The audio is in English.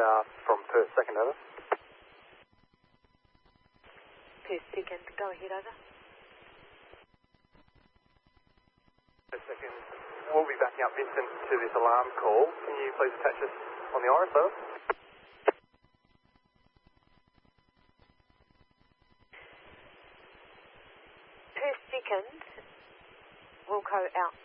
from Perth, second over. Perth, second. Go ahead, over. Perth, second. We'll be backing up Vincent to this alarm call. Can you please attach us on the Iris, over? Perth, second. Wilco out.